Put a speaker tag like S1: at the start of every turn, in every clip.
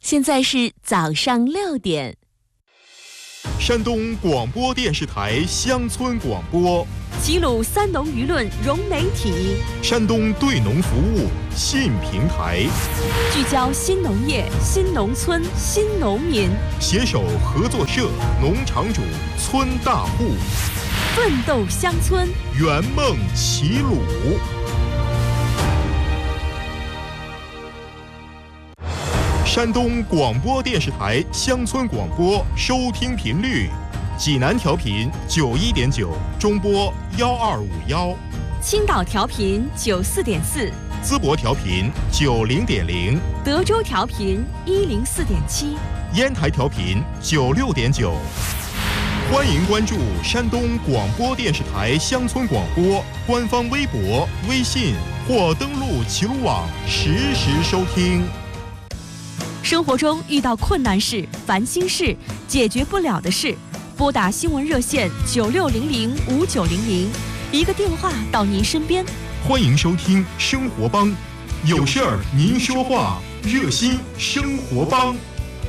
S1: 现在是早上6点。
S2: 山东广播电视台乡村广播，
S1: 齐鲁三农舆论融媒体，
S2: 山东对农服务新平台，
S1: 聚焦新农业、新农村、新农民，
S2: 携手合作社、农场主、村大户，
S1: 奋斗乡村，
S2: 圆梦齐鲁。山东广播电视台乡村广播收听频率：济南调频91.9，中波1251；
S1: 青岛调频94.4，
S2: 淄博调频90.0，
S1: 德州调频104.7，
S2: 烟台调频96.9。欢迎关注山东广播电视台乡村广播官方微博、微信或登录齐鲁网实时收听。
S1: 生活中遇到困难事、烦心事、解决不了的事，拨打新闻热线96005900，一个电话到您身边。
S2: 欢迎收听生活帮，有事儿您说话，热心生活帮。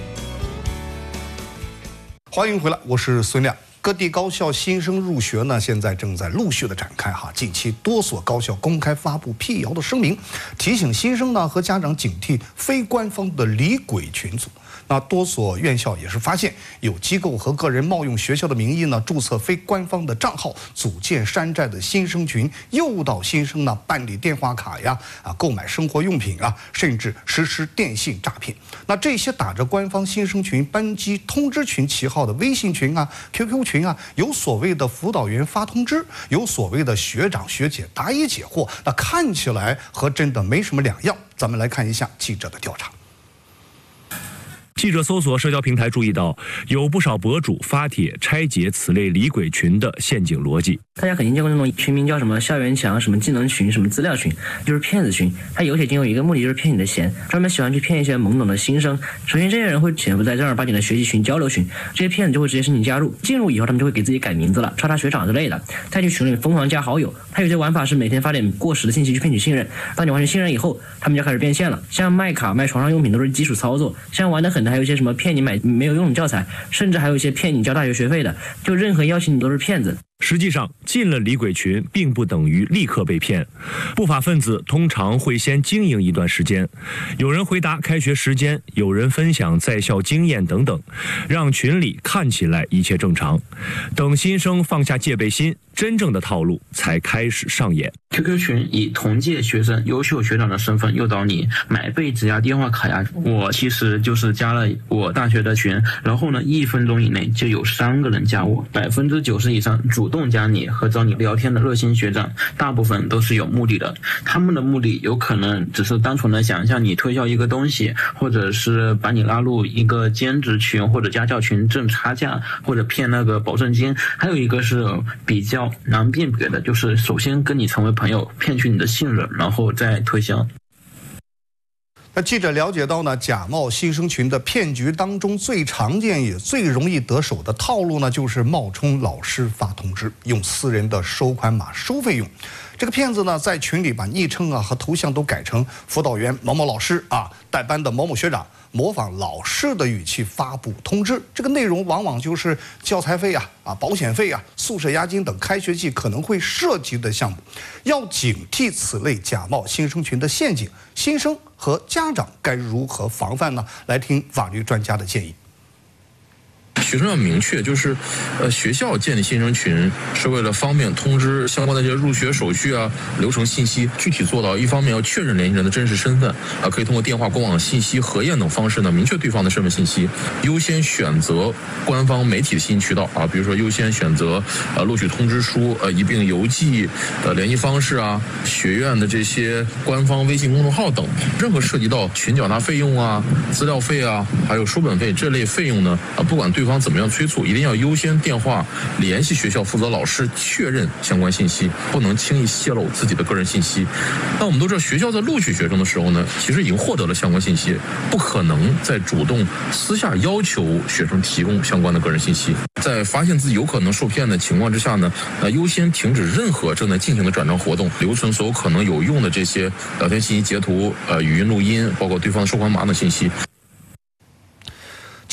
S3: 欢迎回来，我是孙亮。各地高校新生入学呢，现在正在陆续的展开哈。近期多所高校公开发布辟谣的声明，提醒新生呢和家长警惕非官方的离轨群组。那多所院校也是发现有机构和个人冒用学校的名义呢，注册非官方的账号，组建山寨的新生群，诱导新生呢办理电话卡呀、购买生活用品啊，甚至实施电信诈骗。那这些打着官方新生群、班级通知群旗号的微信群啊、QQ 群啊，有所谓的辅导员发通知，有所谓的学长学姐答疑解惑，那看起来和真的没什么两样。咱们来看一下记者的调查。
S4: 记者搜索社交平台注意到，有不少博主发帖拆解此类离轨群的陷阱逻辑。
S5: 大家肯定见过那种群名叫什么校园墙、什么技能群、什么资料群，就是骗子群。它有铁定有一个目的，就是骗你的钱，专门喜欢去骗一些懵懂的新生。首先，这些人会潜伏在正儿八经的学习群、交流群，这些骗子就会直接申请加入。进入以后，他们就会给自己改名字了，叉叉学长之类的，再去群里疯狂加好友。他有些玩法是每天发点过时的信息去骗取信任。当你完全信任以后，他们就开始变现了。像卖卡、卖床上用品都是基础操作，像玩得狠的还有一些什么骗你买没有用的教材，甚至还有一些骗你交大学学费的，就任何邀请你都是骗子。
S4: 实际上，进了离轨群并不等于立刻被骗，不法分子通常会先经营一段时间，有人回答开学时间，有人分享在校经验等等，让群里看起来一切正常。等新生放下戒备心，真正的套路才开始上演。
S6: QQ 群以同届学生、优秀学长的身份诱导你买被子呀、电话卡呀。我其实就是加了我大学的群，然后呢，1分钟以内就有3个人加我，90%以上主动加你和找你聊天的热心学长，大部分都是有目的的。他们的目的有可能只是单纯的想向你推销一个东西，或者是把你拉入一个兼职群或者家教群挣差价，或者骗那个保证金。还有一个是比较难辨别的，就是首先跟你成为朋友，骗取你的信任，然后再推销。
S3: 那记者了解到呢，假冒新生群的骗局当中最常见也最容易得手的套路呢，就是冒充老师发通知，用私人的收款码收费用。这个骗子呢，在群里把昵称和头像都改成辅导员某某老师代班的某某学长，模仿老师的语气发布通知。这个内容往往就是教材费保险费宿舍押金等开学季可能会涉及的项目。要警惕此类假冒新生群的陷阱，新生和家长该如何防范呢？来听法律专家的建议。
S7: 学生要明确，就是学校建立新生群是为了方便通知相关的这些入学手续流程信息，具体做到一方面要确认联系人的真实身份可以通过电话、官网信息核验等方式呢明确对方的身份信息，优先选择官方媒体的信息渠道比如说优先选择录取通知书一并邮寄联系方式学院的这些官方微信公众号等。任何涉及到群缴纳费用资料费还有书本费这类费用呢不管对方怎么样催促，一定要优先电话联系学校负责老师确认相关信息，不能轻易泄露自己的个人信息。那我们都知道，学校在录取学生的时候呢，其实已经获得了相关信息，不可能再主动私下要求学生提供相关的个人信息。在发现自己有可能受骗的情况之下呢，优先停止任何正在进行的转账活动，留存所有可能有用的这些聊天信息截图、语音录音，包括对方的收款码等信息。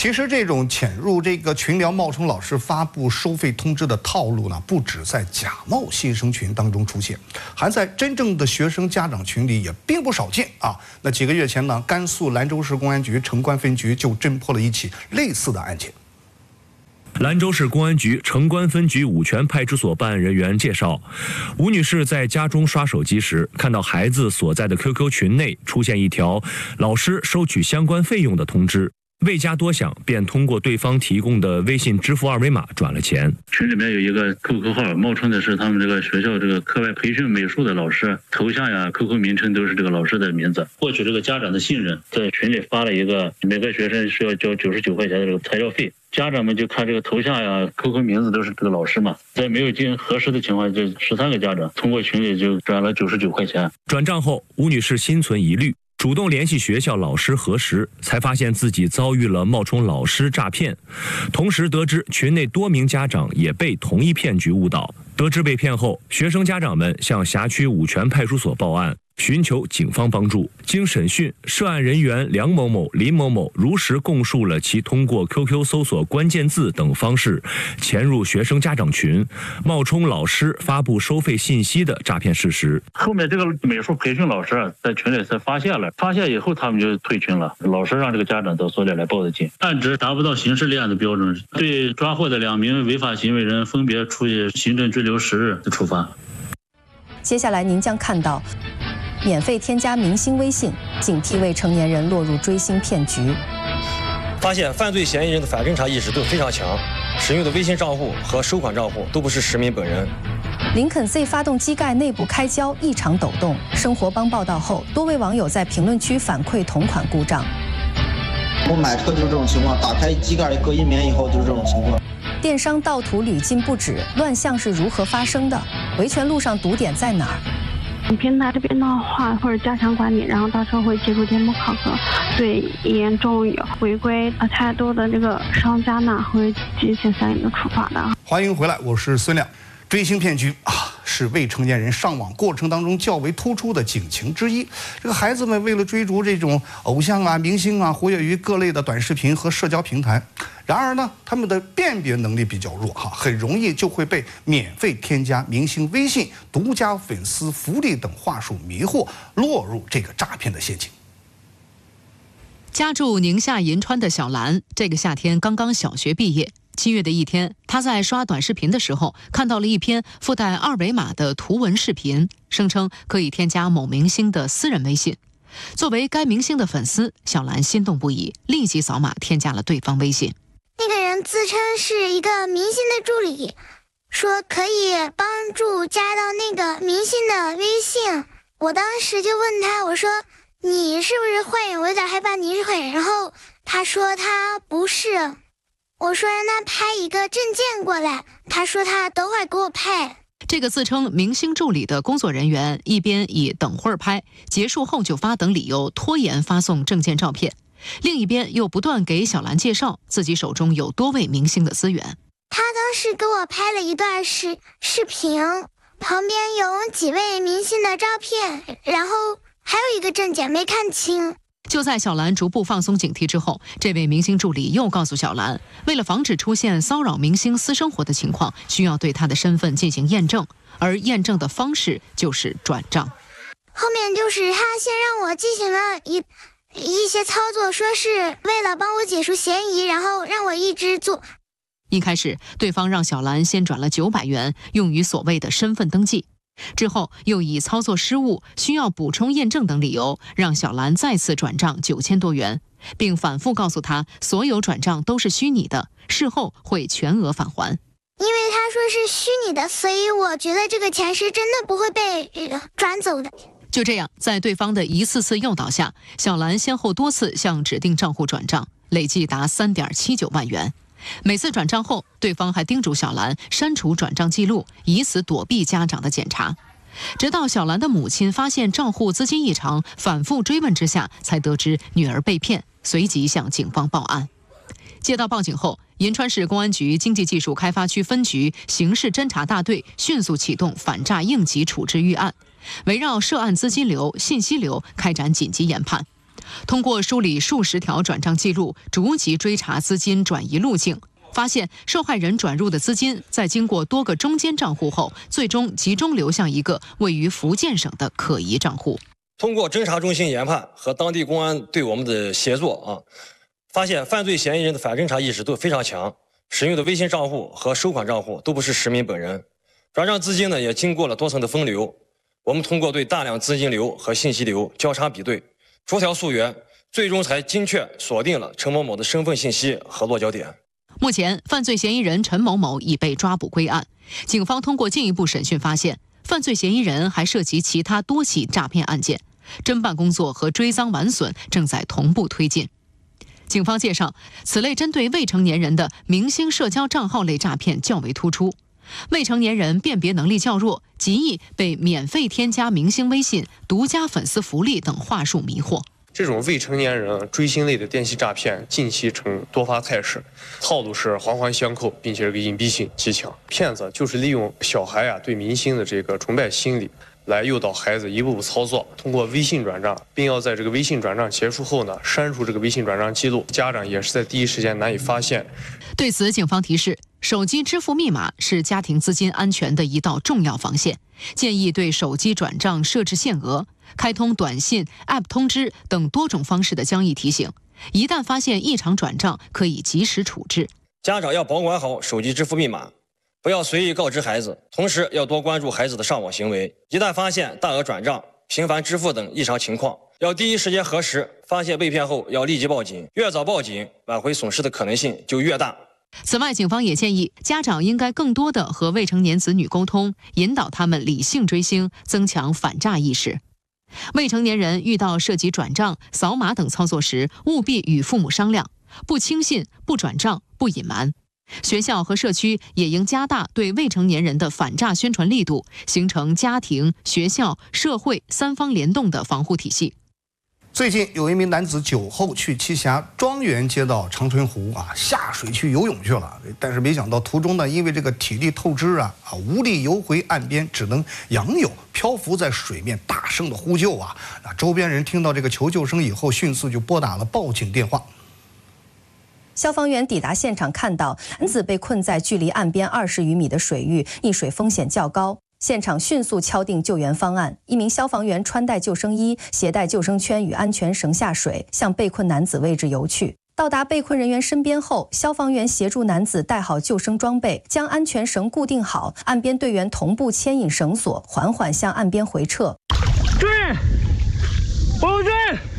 S3: 其实这种潜入这个群聊冒充老师发布收费通知的套路呢，不止在假冒新生群当中出现，还在真正的学生家长群里也并不少见啊。那几个月前呢，甘肃兰州市公安局城关分局就侦破了一起类似的案件。
S4: 兰州市公安局城关分局五泉派出所办案人员介绍，吴女士在家中刷手机时，看到孩子所在的 QQ 群内出现一条老师收取相关费用的通知。未加多想，便通过对方提供的微信支付二维码转了钱。
S8: 群里面有一个 QQ 号，冒充的是他们这个学校这个课外培训美术的老师，头像呀、QQ 名称都是这个老师的名字。获取这个家长的信任，在群里发了一个每个学生需要交99块钱的这个材料费。家长们就看这个头像呀、QQ 名字都是这个老师嘛，在没有经核实的情况下，就13个家长通过群里就转了99块钱。
S4: 转账后，吴女士心存疑虑，主动联系学校老师核实，才发现自己遭遇了冒充老师诈骗。同时得知群内多名家长也被同一骗局误导。得知被骗后，学生家长们向辖区五泉派出所报案，寻求警方帮助。经审讯，涉案人员梁某某、林某某如实供述了其通过 QQ 搜索关键字等方式潜入学生家长群，冒充老师发布收费信息的诈骗事实。
S8: 后面这个美术培训老师在群里才发现了，发现以后他们就退群了。老师让这个家长到所里来报的警，案值达不到刑事立案的标准，对抓获的2名违法行为人分别处以行政拘留10日的处罚。
S9: 接下来您将看到，免费添加明星微信，警惕未成年人落入追星骗局。
S10: 发现犯罪嫌疑人的反侦查意识都非常强，使用的微信账户和收款账户都不是实名本人。
S9: 林肯 Z 发动机盖内部开胶异常抖动，生活帮报道后，多位网友在评论区反馈同款故障。
S11: 我买车就是这种情况，打开机盖隔音棉以后就是这种情况。
S9: 电商盗图屡禁不止，乱象是如何发生的？维权路上堵点在哪儿？
S12: 平台这边的话，或者加强管理，然后到时候会接触店铺考核，对严重有违规态度的这个商家呢，会进行相应的处罚的。
S3: 欢迎回来，我是孙亮。追星骗局是未成年人上网过程当中较为突出的警情之一。这个孩子们为了追逐这种偶像啊、明星啊，活跃于各类的短视频和社交平台。然而呢，他们的辨别能力比较弱很容易就会被免费添加明星微信、独家粉丝福利等话术迷惑，落入这个诈骗的陷阱。
S13: 家住宁夏银川的小兰，这个夏天刚刚小学毕业。7月的一天，他在刷短视频的时候，看到了一篇附带二维码的图文视频，声称可以添加某明星的私人微信。作为该明星的粉丝，小兰心动不已，立即扫码添加了对方微信。
S14: 那个人自称是一个明星的助理，说可以帮助加到那个明星的微信。我当时就问他，我说你是不是坏人？我有点害怕你是坏人。然后他说他不是。我说让他拍一个证件过来，他说他等会儿给我拍。
S13: 这个自称明星助理的工作人员一边以等会儿拍，结束后就发等理由拖延发送证件照片，另一边又不断给小兰介绍自己手中有多位明星的资源。
S14: 他当时给我拍了一段视频，旁边有几位明星的照片，然后还有一个证件没看清。
S13: 就在小兰逐步放松警惕之后，这位明星助理又告诉小兰，为了防止出现骚扰明星私生活的情况，需要对他的身份进行验证，而验证的方式就是转账。
S14: 后面就是他先让我进行了一些操作，说是为了帮我解除嫌疑，然后让我一直做。
S13: 一开始，对方让小兰先转了900元，用于所谓的身份登记。之后又以操作失误、需要补充验证等理由，让小兰再次转账9000多元，并反复告诉她所有转账都是虚拟的，事后会全额返还。
S14: 因为他说是虚拟的，所以我觉得这个钱是真的不会被转走的。
S13: 就这样，在对方的一次次诱导下，小兰先后多次向指定账户转账，累计达3.79万元。每次转账后，对方还叮嘱小兰删除转账记录，以此躲避家长的检查。直到小兰的母亲发现账户资金异常，反复追问之下，才得知女儿被骗，随即向警方报案。接到报警后，银川市公安局经济技术开发区分局刑事侦查大队迅速启动反诈应急处置预案，围绕涉案资金流、信息流开展紧急研判。 通过梳理数十条转账记录，逐级追查资金转移路径，发现受害人转入的资金在经过多个中间账户后，最终集中流向一个位于福建省的可疑账户。
S10: 通过侦查中心研判和当地公安对我们的协作发现犯罪嫌疑人的反侦查意识都非常强，使用的微信账户和收款账户都不是实名本人，转账资金呢也经过了多层的分流。我们通过对大量资金流和信息流交叉比对，逐条溯源，最终才精确锁定了陈某某的身份信息和落脚点。
S13: 目前，犯罪嫌疑人陈某某已被抓捕归案。警方通过进一步审讯发现，犯罪嫌疑人还涉及其他多起诈骗案件，侦办工作和追赃挽损正在同步推进。警方介绍，此类针对未成年人的明星社交账号类诈骗较为突出，未成年人辨别能力较弱，极易被免费添加明星微信、独家粉丝福利等话术迷惑。
S15: 这种未成年人追星类的电信诈骗近期呈多发态势，套路是环环相扣，并且这个隐蔽性极强。骗子就是利用小孩对明星的这个崇拜心理，来诱导孩子一步步操作，通过微信转账，并要在这个微信转账结束后呢，删除这个微信转账记录，家长也是在第一时间难以发现。
S13: 对此，警方提示，手机支付密码是家庭资金安全的一道重要防线，建议对手机转账设置限额，开通短信、App 通知等多种方式的僵异提醒，一旦发现异常转账，可以及时处置。
S10: 家长要保管好手机支付密码，不要随意告知孩子，同时要多关注孩子的上网行为。一旦发现大额转账、频繁支付等异常情况，要第一时间核实，发现被骗后要立即报警，越早报警，挽回损失的可能性就越大。
S13: 此外，警方也建议家长应该更多地和未成年子女沟通，引导他们理性追星，增强反诈意识。未成年人遇到涉及转账、扫码等操作时，务必与父母商量，不轻信、不转账、不隐瞒。学校和社区也应加大对未成年人的反诈宣传力度，形成家庭、学校、社会三方联动的防护体系。
S3: 最近有一名男子酒后去栖霞庄园街道长春湖下水去游泳去了，但是没想到途中呢，因为这个体力透支无力游回岸边，只能仰泳漂浮在水面，大声的呼救周边人听到这个求救声以后，迅速就拨打了报警电话。
S9: 消防员抵达现场，看到男子被困在距离岸边20余米的水域，溺水风险较高。现场迅速敲定救援方案，一名消防员穿戴救生衣，携带救生圈与安全绳下水，向被困男子位置游去。到达被困人员身边后，消防员协助男子带好救生装备，将安全绳固定好，岸边队员同步牵引绳索，缓缓向岸边回撤。
S16: 追！我追！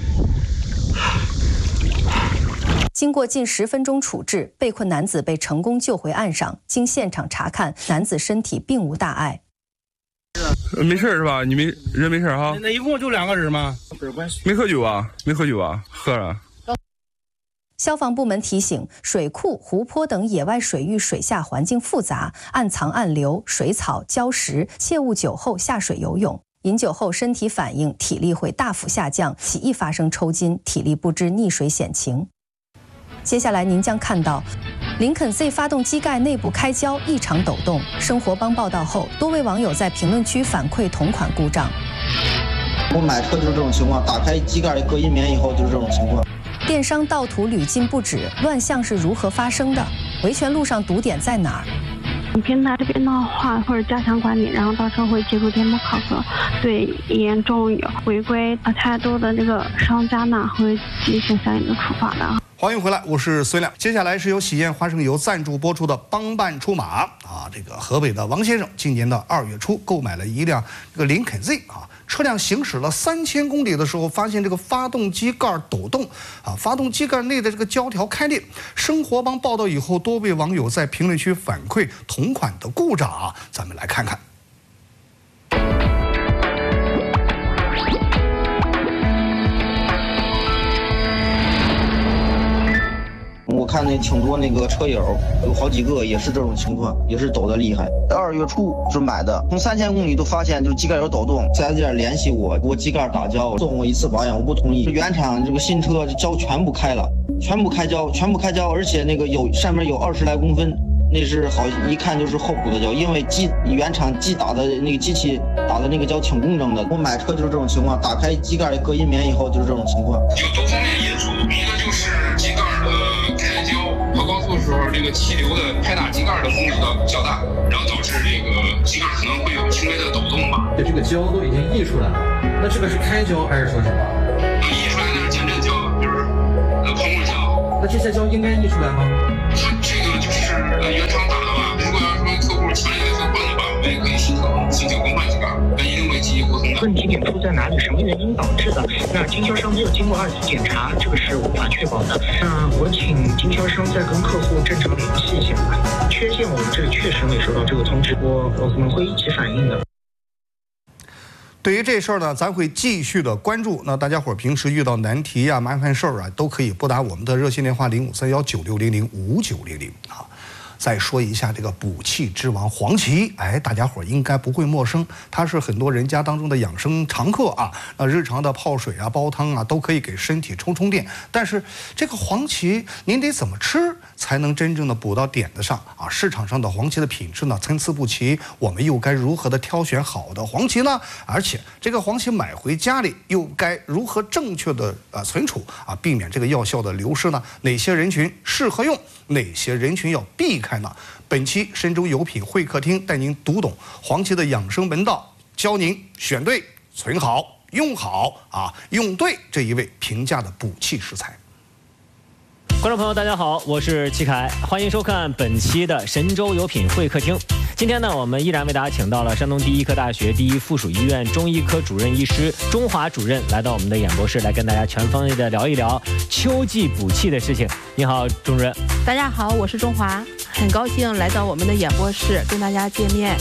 S9: 经过近10分钟处置，被困男子被成功救回岸上。经现场查看，男子身体并无大碍。
S16: 没事是吧？你人没事哈？那一共就2个人吗？没喝酒啊？没喝酒啊？喝了。
S9: 消防部门提醒：水库、湖泊等野外水域水下环境复杂，暗藏暗流、水草、礁石，切勿酒后下水游泳。饮酒后身体反应、体力会大幅下降，极易发生抽筋、体力不支、溺水险情。接下来您将看到，林肯 Z 发动机盖内部开胶异常抖动。生活帮报道后，多位网友在评论区反馈同款故障。
S11: 我买车就是这种情况，打开机盖隔音棉以后就是这种情况。
S9: 电商盗图屡禁不止，乱象是如何发生的？维权路上堵点在哪儿？
S12: 平台这边的话，或者加强管理，然后到时候会解除店铺考核，对严重有违规态度的这个商家呢，会进行相应的处罚的。
S3: 欢迎回来，我是孙亮。接下来是由喜宴花生油赞助播出的帮办出马这个河北的王先生今年的2月初购买了一辆这个林肯 Z 车辆行驶了3000公里的时候，发现这个发动机盖抖动发动机盖内的这个胶条开裂。生活帮报道以后，多位网友在评论区反馈同款的故障咱们来看看。
S11: 我看那挺多那个车友，有好几个也是这种情况，也是抖得厉害。2月初就买的，从3000公里都发现就是机盖有抖动，4S店联系我，给我机盖打胶，送我1次保养，我不同意。原厂这个新车胶全部开了，全部开胶，而且那个上面有20来公分， 那是好一看就是后补的胶，因为原厂打的那个机器打的那个胶挺公正的。我买车就是这种情况，打开机盖隔音棉以后就是这种情况。
S17: 有多方面因素，一个就是机盖的开胶跑高速的时候，这个气流的拍打机盖的风力较大，然后导致这个机盖可能会有轻微的抖动吧。
S18: 这个胶都已经溢出来了，那这个是开胶还是说什么？
S17: 溢出来的是减震胶，就是喷雾胶。
S18: 那这些胶应该溢出来吗？
S17: 它这个就是原厂打的吧。如果要说客户强烈要求换的话，我们也可以申请更换机盖，但一定会积极沟通的。
S19: 问题点出在哪里？什么原因导致的？那经销商没有经过2次检查，这个是无法确保的。那我请经销商再跟客户正常联系一下。缺陷我们这里确实没收到这个通知，我们会一起反映的。
S3: 对于这事儿呢，咱会继续的关注。那大家伙平时遇到难题呀、麻烦事儿啊，都可以拨打我们的热线电话053196005900啊。再说一下这个补气之王黄芪，大家伙应该不会陌生，它是很多人家当中的养生常客啊。日常的泡水啊、煲汤啊，都可以给身体充电。但是这个黄芪，您得怎么吃才能真正的补到点子上啊？市场上的黄芪的品质呢参差不齐，我们又该如何的挑选好的黄芪呢？而且这个黄芪买回家里又该如何正确的存储啊，避免这个药效的流失呢？哪些人群适合用？哪些人群要避开呢？本期神州有品会客厅带您读懂黄芪的养生门道，教您选对、存好、用好啊，用对这一味平价的补气食材。
S20: 观众朋友，大家好，我是齐凯，欢迎收看本期的神州有品会客厅。今天呢，我们依然为大家请到了山东第一科大学第一附属医院中医科主任医师钟华主任来到我们的演播室，来跟大家全方位的聊一聊秋季补气的事情。你好，钟主任。
S21: 大家好，我是钟华，很高兴来到我们的演播室跟大家见面。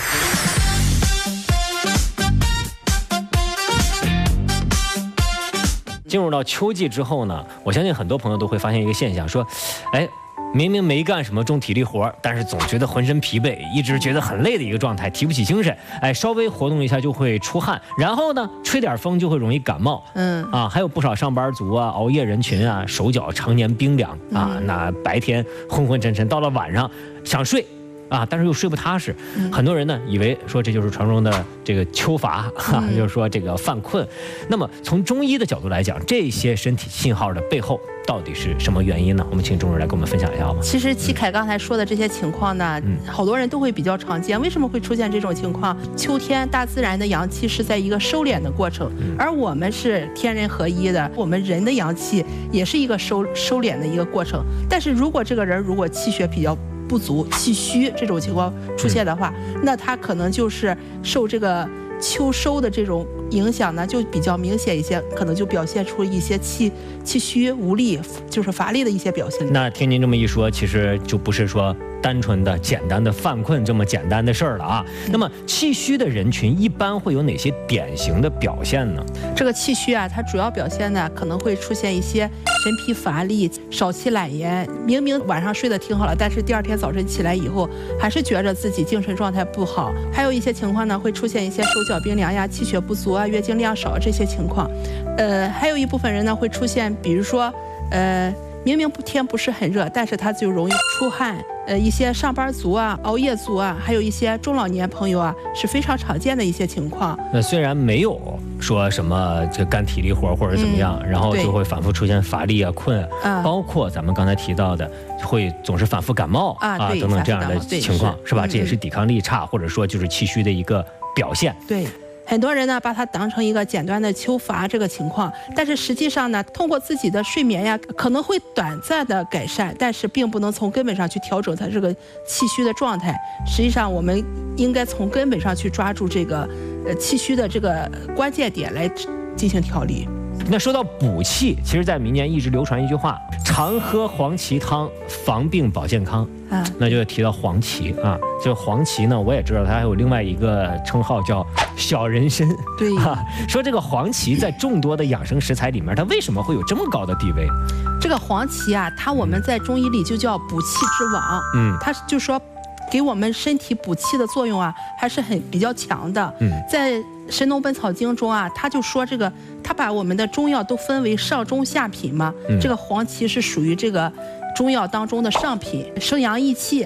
S20: 进入到秋季之后呢，我相信很多朋友都会发现一个现象，说，明明没干什么重体力活，但是总觉得浑身疲惫，一直觉得很累的一个状态，提不起精神。稍微活动一下就会出汗，然后呢，吹点风就会容易感冒。还有不少上班族啊、熬夜人群啊，手脚常年冰凉啊，那白天昏昏沉沉，到了晚上想睡。但是又睡不踏实，很多人呢以为说这就是传说中的这个秋乏，就是说这个犯困。那么从中医的角度来讲，这些身体信号的背后到底是什么原因呢？我们请钟主任来跟我们分享一下好吗？
S21: 其实齐凯刚才说的这些情况呢，好多人都会比较常见。为什么会出现这种情况？秋天大自然的阳气是在一个收敛的过程，而我们是天人合一的，我们人的阳气也是一个收敛的一个过程。但是如果这个人如果气血比较不足、气虚这种情况出现的话，那他可能就是受这个秋收的这种影响呢，就比较明显一些，可能就表现出一些气虚无力，就是乏力的一些表现。
S20: 那听您这么一说，其实就不是说单纯的简单的犯困这么简单的事儿了啊。那么气虚的人群一般会有哪些典型的表现呢？
S21: 这个气虚啊，它主要表现呢可能会出现一些神疲乏力、少气懒言，明明晚上睡得挺好了，但是第二天早晨起来以后，还是觉着自己精神状态不好。还有一些情况呢，会出现一些手脚冰凉呀、气血不足啊、月经量少这些情况。还有一部分人呢会出现，比如说，明明天不是很热，但是他就容易出汗。一些上班族啊、熬夜族啊，还有一些中老年朋友啊，是非常常见的一些情况。
S20: 那虽然没有说什么这干体力活或者怎么样，然后就会反复出现乏力啊、困啊，包括咱们刚才提到的，会总是反复感冒等等这样的情况，是吧？这也是抵抗力差，或者说就是气虚的一个表现。
S21: 对。很多人呢把它当成一个简单的秋乏这个情况，但是实际上呢，通过自己的睡眠呀，可能会短暂的改善，但是并不能从根本上去调整它这个气虚的状态。实际上，我们应该从根本上去抓住这个气虚的这个关键点来进行调理。
S20: 那说到补气，其实在民间一直流传一句话：常喝黄芪汤，防病保健康。那就提到黄芪啊，这黄芪呢，我也知道它还有另外一个称号叫小人参。
S21: 对，
S20: 说这个黄芪在众多的养生食材里面，它为什么会有这么高的地位？
S21: 这个黄芪啊，它我们在中医里就叫补气之王。它就说给我们身体补气的作用啊，还是比较强的。在《神农本草经》中啊，他就说这个，他把我们的中药都分为上中下品嘛。这个黄芪是属于这个中药当中的上品，生阳益气，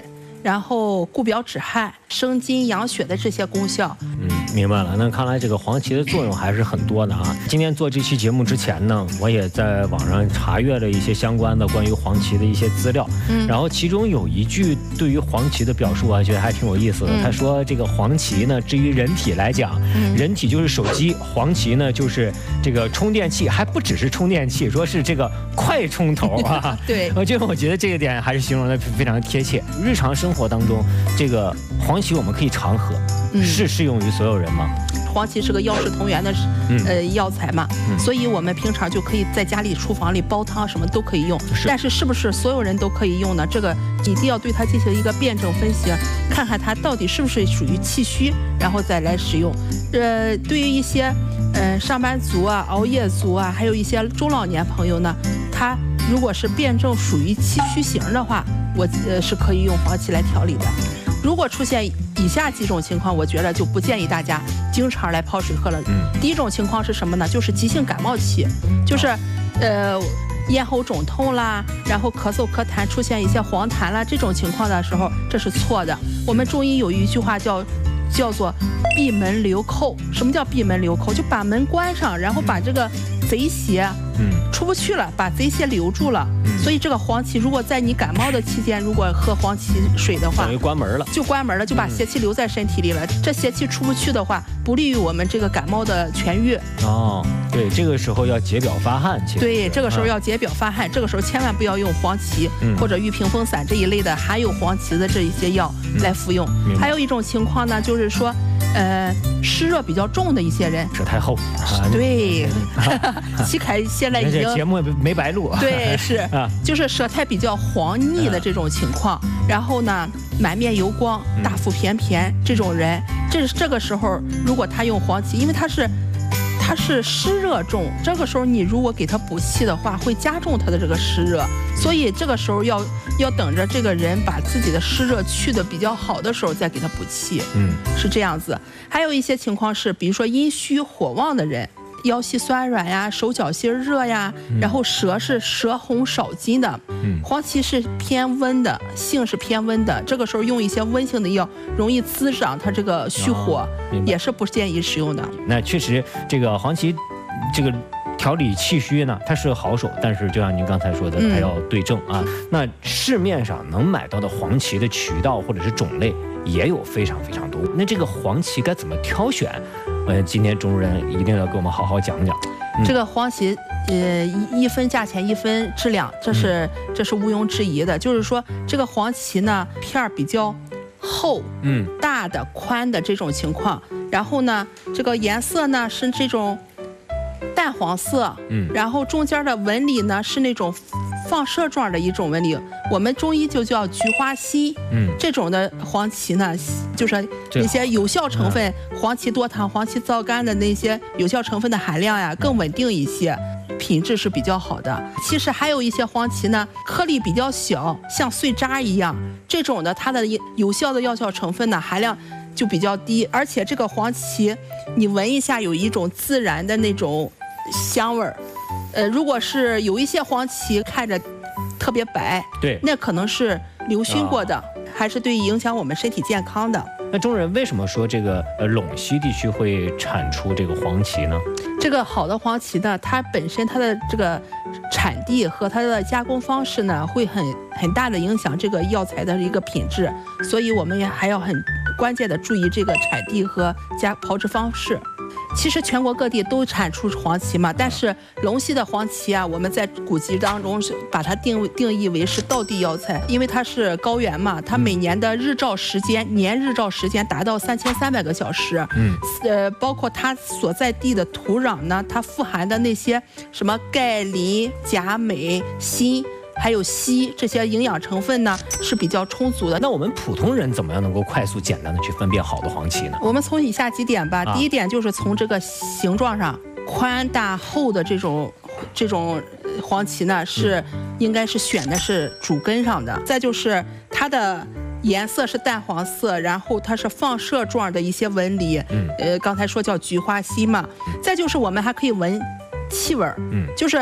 S21: 然后固表止汗、生津养血的这些功效。
S20: 明白了。那看来这个黄芪的作用还是很多的啊。今天做这期节目之前呢，我也在网上查阅了一些相关的关于黄芪的一些资料，然后其中有一句对于黄芪的表述啊，觉得还挺有意思的。他说这个黄芪呢，至于人体来讲，人体就是手机，黄芪呢就是这个充电器，还不只是充电器，说是这个快充头啊。
S21: 对，
S20: 我觉得这个点还是形容的非常贴切。日常生活当中，这个黄芪我们可以常喝，是适用于所有人吗？
S21: 黄芪是个药食同源的药材嘛，所以我们平常就可以在家里厨房里煲汤什么都可以用。但是是不是所有人都可以用呢？这个一定要对它进行一个辩证分析，看看它到底是不是属于气虚，然后再来使用。对于一些上班族啊、熬夜族啊，还有一些中老年朋友呢，他如果是辩证属于气虚型的话，我是可以用黄芪来调理的。如果出现以下几种情况，我觉得就不建议大家经常来泡水喝了。第一种情况是什么呢？就是急性感冒期，就是咽喉肿痛啦，然后咳嗽咳痰出现一些黄痰啦，这种情况的时候，这是错的。我们中医有一句话叫做闭门留寇。什么叫闭门留寇？就把门关上，然后把这个贼邪出不去了，把贼邪留住了。所以这个黄芪，如果在你感冒的期间，如果喝黄芪水的话，
S20: 等于关门了，
S21: 就关门了，就把邪气留在身体里了。这邪气出不去的话，不利于我们这个感冒的痊愈。
S20: 对，这个时候要解表发汗。其实
S21: 对，这个时候要解表发汗，这个时候千万不要用黄芪或者玉屏风散这一类的含有黄芪的这一些药来服用。还有一种情况呢，就是说，湿热比较重的一些人，
S20: 舌太厚。
S21: 对，齐凯现在已经
S20: 节目没白录。
S21: 对，是就是舌苔比较黄腻的这种情况，然后呢，满面油光、大腹便便这种人，这个时候如果他用黄芪，因为它是湿热重，这个时候你如果给他补气的话，会加重他的这个湿热，所以这个时候要等着这个人把自己的湿热去的比较好的时候再给他补气。是这样子。还有一些情况是，比如说阴虚火旺的人，腰膝酸软呀，手脚心热呀，然后舌是舌红少津的。黄芪是偏温的，性是偏温的，这个时候用一些温性的药，容易滋长它这个虚火，也是不建议使用的。
S20: 那确实，这个黄芪，这个调理气虚呢，它是好手，但是就像您刚才说的，它要对症啊。那市面上能买到的黄芪的渠道或者是种类也有非常非常多。那这个黄芪该怎么挑选？今天钟主任一定要给我们好好讲讲。
S21: 这个黄芪，一分价钱一分质量，这是毋庸置疑的。就是说，这个黄芪呢，片儿比较厚，大的、宽的这种情况。然后呢，这个颜色呢是这种淡黄色，然后中间的纹理呢是那种放射状的一种纹理，我们中医就叫菊花心。这种的黄芪呢，就是那些有效成分，黄芪多糖、黄芪皂苷的那些有效成分的含量呀更稳定一些，品质是比较好的。其实还有一些黄芪呢，颗粒比较小，像碎渣一样，这种的它的有效的药效成分呢含量就比较低，而且这个黄芪你闻一下有一种自然的那种香味儿。如果是有一些黄芪看着特别白，
S20: 对，
S21: 那可能是流熏过的，还是对影响我们身体健康的。
S20: 那中人为什么说这个陇西地区会产出这个黄芪呢？
S21: 这个好的黄芪呢，它本身它的这个产地和它的加工方式呢，会很大的影响这个药材的一个品质，所以我们也还要很关键的注意这个产地和炮制方式。其实全国各地都产出黄芪嘛，但是陇西的黄芪啊，我们在古籍当中把它定义为是道地药材，因为它是高原嘛，它每年的日照时间，年日照时间达到3300个小时。包括它所在地的土壤呢，它富含的那些什么钙、磷、钾、镁、锌还有硒这些营养成分呢是比较充足的。
S20: 那我们普通人怎么样能够快速简单的去分辨好的黄芪呢？
S21: 我们从以下几点吧。第一点就是从这个形状上，宽大厚的这种黄芪呢应该是选的是主根上的。再就是它的颜色是淡黄色，然后它是放射状的一些纹理，刚才说叫菊花心嘛。再就是我们还可以闻气味，就是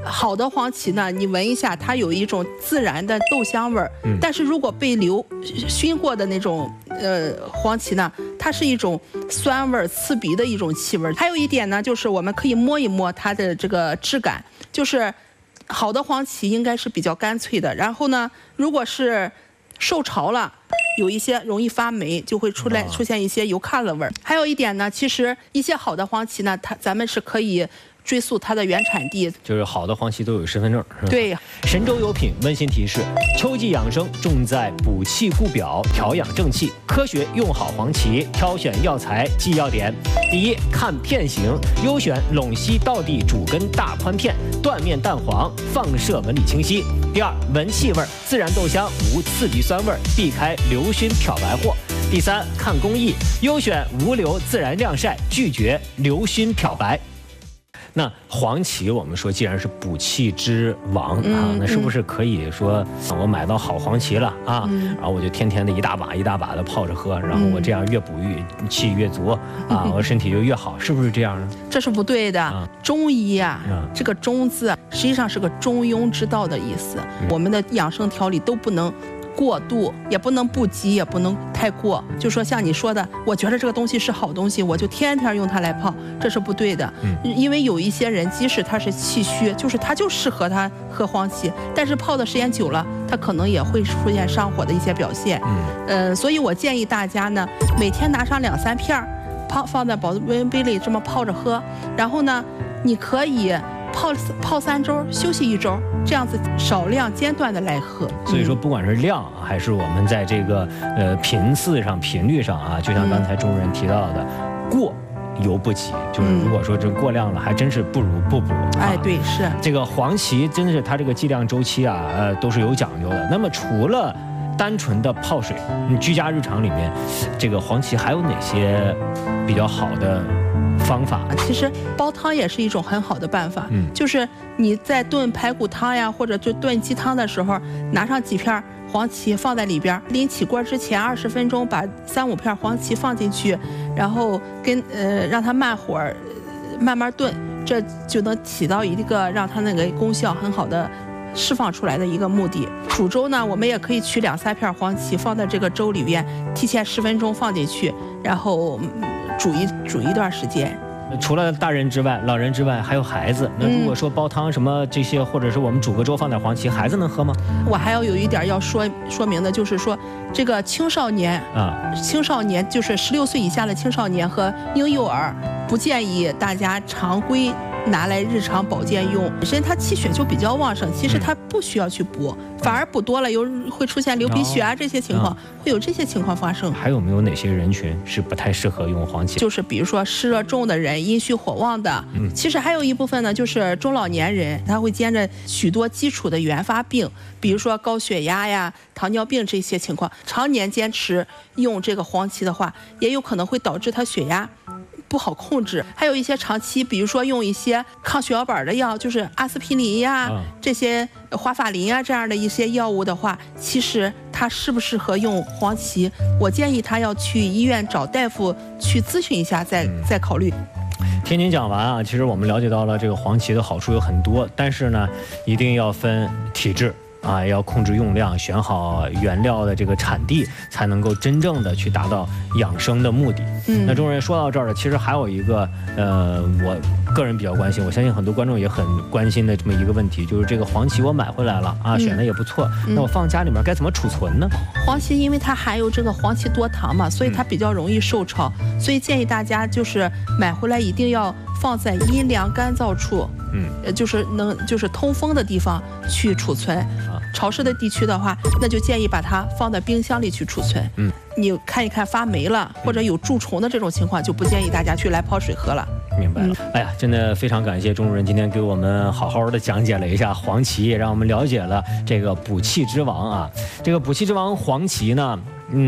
S21: 好的黄芪呢，你闻一下，它有一种自然的豆香味儿。但是如果被熏过的那种黄芪呢，它是一种酸味儿、刺鼻的一种气味。还有一点呢，就是我们可以摸一摸它的这个质感，就是好的黄芪应该是比较干脆的。然后呢，如果是受潮了，有一些容易发霉，就会出现一些油卡的味儿。还有一点呢，其实一些好的黄芪呢，咱们是可以追溯它的原产地，
S20: 就是好的黄芪都有身份证，是吧？
S21: 对。
S20: 神州有品温馨提示：秋季养生重在补气固表、调养正气，科学用好黄芪，挑选药材记要点。第一，看片型，优选陇西道地主根大宽片，断面淡黄，放射纹理清晰。第二，闻气味，自然豆香，无刺鼻酸味，避开硫熏漂白货。第三，看工艺，优选无硫自然晾晒，拒绝硫熏漂白。那黄芪我们说既然是补气之王啊，那是不是可以说我买到好黄芪了啊，然后我就天天的一大把一大把的泡着喝，然后我这样越补气越足啊，我身体就越好，是不是这样呢？
S21: 这是不对的。中医啊，这个中字实际上是个中庸之道的意思。我们的养生调理都不能过度，也不能不及，也不能太过。就说像你说的，我觉得这个东西是好东西，我就天天用它来泡，这是不对的。因为有一些人，即使他是气虚，就是他就适合他喝黄芪，但是泡的时间久了，他可能也会出现上火的一些表现。所以我建议大家呢，每天拿上2-3片，放在保温杯里这么泡着喝。然后呢，你可以泡3周，休息1周，这样子少量间断的来喝。
S20: 所以说，不管是量还是我们在这个频次上、频率上啊，就像刚才钟主任提到的，过犹不及，就是如果说这过量了，还真是不如不补。
S21: 哎，对，是
S20: 这个黄芪真的是它这个剂量周期啊，都是有讲究的。那么除了单纯的泡水，居家日常里面，这个黄芪还有哪些比较好的方法？
S21: 其实煲汤也是一种很好的办法，就是你在炖排骨汤呀，或者就炖鸡汤的时候，拿上几片黄芪放在里边，临起锅之前20分钟，把3-5片黄芪放进去，然后让它慢火慢慢炖，这就能起到一个让它那个功效很好的释放出来的一个目的。煮粥呢，我们也可以取2-3片黄芪放在这个粥里边，提前10分钟放进去，然后煮一段时间。
S20: 除了大人之外，老人之外，还有孩子。那如果说煲汤什么这些，或者是我们煮个粥放点黄芪，孩子能喝吗？
S21: 我还要有一点要说明的，就是说这个青少年就是16岁以下的青少年和婴幼儿，不建议大家常规拿来日常保健用。本身它气血就比较旺盛，其实它不需要去补，反而补多了又会出现流鼻血啊这些情况，会有这些情况发生。
S20: 还有没有哪些人群是不太适合用黄芪？
S21: 就是比如说湿热重的人，阴虚火旺的。其实还有一部分呢，就是中老年人，他会兼着许多基础的原发病，比如说高血压呀、糖尿病这些情况，常年坚持用这个黄芪的话，也有可能会导致他血压不好控制。还有一些长期，比如说用一些抗血小板的药，就是阿司匹林呀、这些华法林啊这样的一些药物的话，其实他适不适合用黄芪，我建议他要去医院找大夫去咨询一下，再考虑。
S20: 听您讲完啊，其实我们了解到了这个黄芪的好处有很多，但是呢，一定要分体质。要控制用量，选好原料的这个产地，才能够真正的去达到养生的目的。那钟主任说到这儿了，其实还有一个我个人比较关心，我相信很多观众也很关心的这么一个问题，就是这个黄芪我买回来了啊，选的也不错，那我放家里面该怎么储存呢？
S21: 黄芪因为它含有这个黄芪多糖嘛，所以它比较容易受潮，所以建议大家就是买回来一定要放在阴凉干燥处，就是通风的地方去储存。潮湿的地区的话，那就建议把它放在冰箱里去储存。你看一看发霉了或者有蛀虫的这种情况，就不建议大家去来泡水喝了。
S20: 明白了。哎呀，真的非常感谢钟主任今天给我们好好的讲解了一下黄芪，也让我们了解了这个补气之王啊。这个补气之王黄芪呢，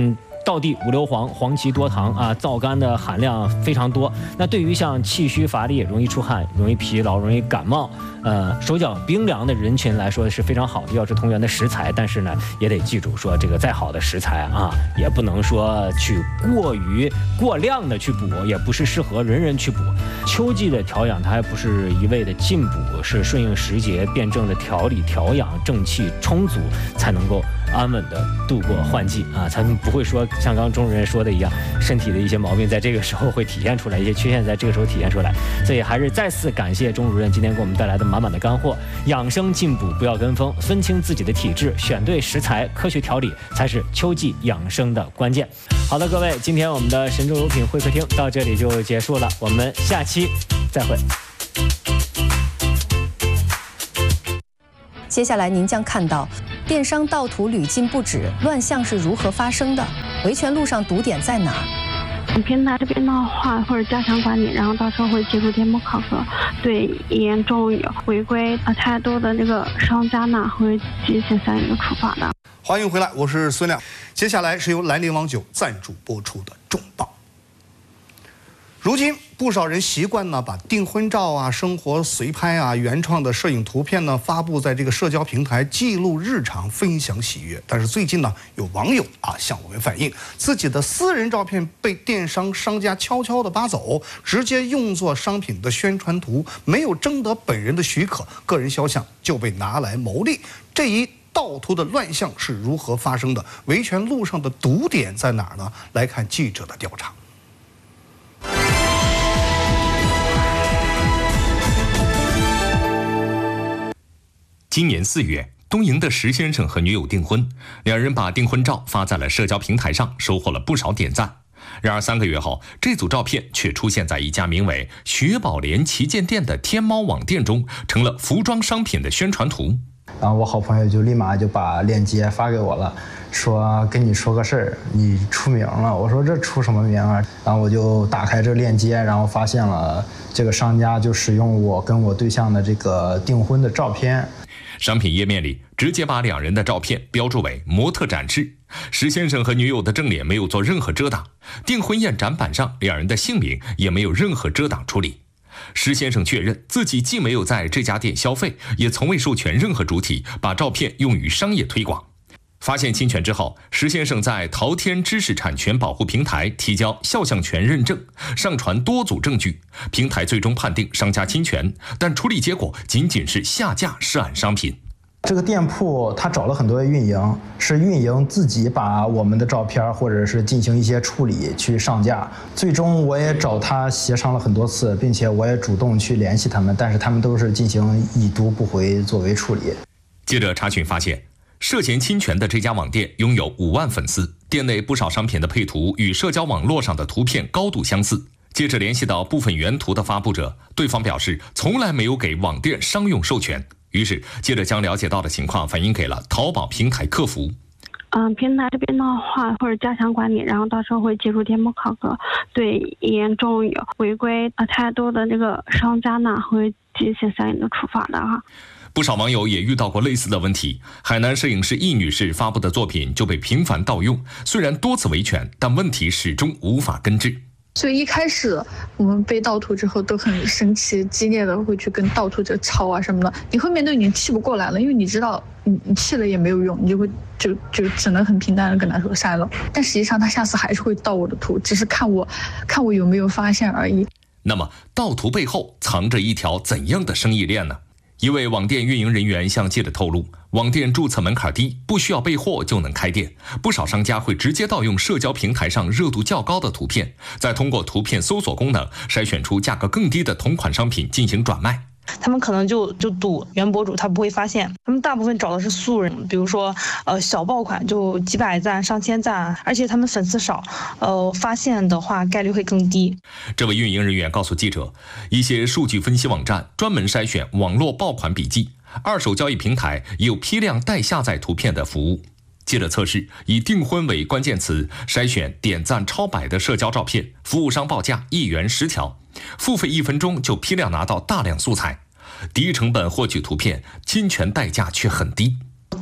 S20: 道地五硫磺、黄芪多糖啊，皂苷的含量非常多。那对于像气虚乏力、容易出汗、容易疲劳、容易感冒，手脚冰凉的人群来说是非常好的药食同源的食材。但是呢，也得记住说，这个再好的食材啊，也不能说去过量的去补，也不是适合人人去补。秋季的调养，它还不是一味的进补，是顺应时节，辩证的调理调养，正气充足，才能够安稳的度过换季啊，才不会说像刚刚钟主任说的一样，身体的一些毛病在这个时候会体现出来，一些缺陷在这个时候体现出来。所以还是再次感谢钟主任今天给我们带来的满满的干货。养生进补不要跟风，分清自己的体质，选对食材，科学调理才是秋季养生的关键。好的，各位，今天我们的神州有品会客厅到这里就结束了，我们下期再会。
S9: 接下来您将看到电商盗图屡禁不止，乱象是如何发生的？维权路上堵点在哪儿？
S12: 平台这边的话或者加强管理，然后到时候会接触店铺考核，对严重有违规态度的这个商家呢，会进行相应的处罚的。
S3: 欢迎回来，我是孙亮。接下来是由兰陵王酒赞助播出的重磅。如今不少人习惯呢把订婚照啊、生活随拍啊、原创的摄影图片呢发布在这个社交平台，记录日常，分享喜悦。但是最近呢，有网友向我们反映，自己的私人照片被电商商家悄悄地扒走，直接用作商品的宣传图，没有征得本人的许可，个人肖像就被拿来牟利。这一盗图的乱象是如何发生的？维权路上的堵点在哪儿呢？来看记者的调查。
S1: 今年4月，东营的石先生和女友订婚，两人把订婚照发在了社交平台上，收获了不少点赞。然而3个月后，这组照片却出现在一家名为雪宝莲旗舰店的天猫网店中，成了服装商品的宣传图。
S22: 然后我好朋友就立马就把链接发给我了，说跟你说个事儿，你出名了。我说这出什么名啊？然后我就打开这链接，然后发现了这个商家就使用我跟我对象的这个订婚的照片。
S1: 商品页面里直接把两人的照片标注为模特展示，石先生和女友的正脸没有做任何遮挡，订婚宴展板上两人的姓名也没有任何遮挡处理。石先生确认自己既没有在这家店消费，也从未授权任何主体把照片用于商业推广。发现侵权之后，石先生在淘天知识产权保护平台提交肖像权认证，上传多组证据，平台最终判定商家侵权，但处理结果仅仅是下架涉案商品。
S22: 这个店铺他找了很多运营，是运营自己把我们的照片或者是进行一些处理去上架。最终我也找他协商了很多次，并且我也主动去联系他们，但是他们都是进行已读不回作为处理。
S1: 接着查询发现，涉嫌侵权的这家网店拥有5万粉丝，店内不少商品的配图与社交网络上的图片高度相似。接着联系到部分原图的发布者，对方表示从来没有给网店商用授权。于是接着将了解到的情况反映给了淘宝平台客服。
S12: 平台这边的话或者加强管理，然后到时候会接触店铺考核，对严重有违规态度的这个商家呢，会进行相应的处罚的哈。
S1: 不少网友也遇到过类似的问题，海南摄影师易女士发布的作品就被频繁盗用，虽然多次维权，但问题始终无法根治。
S23: 所以一开始我们被盗图之后都很生气，激烈的会去跟盗图者吵啊什么的，你后面都已经气不过来了，因为你知道你气了也没有用，你就会就只能很平淡的跟他说删了。但实际上他下次还是会盗我的图，只是看我有没有发现而已。
S1: 那么盗图背后藏着一条怎样的生意链呢？一位网店运营人员向记者透露，网店注册门槛低，不需要备货就能开店，不少商家会直接盗用社交平台上热度较高的图片，再通过图片搜索功能筛选出价格更低的同款商品进行转卖。
S24: 他们可能就赌原博主他不会发现，他们大部分找的是素人，比如说小爆款就几百赞上千赞，而且他们粉丝少，发现的话概率会更低。
S1: 这位运营人员告诉记者，一些数据分析网站专门筛选网络爆款笔记，二手交易平台也有批量代下载图片的服务。接着测试以订婚为关键词筛选点赞超100的社交照片，服务商报价1元10条，付费1分钟就批量拿到大量素材，低成本获取图片，侵权代价却很低。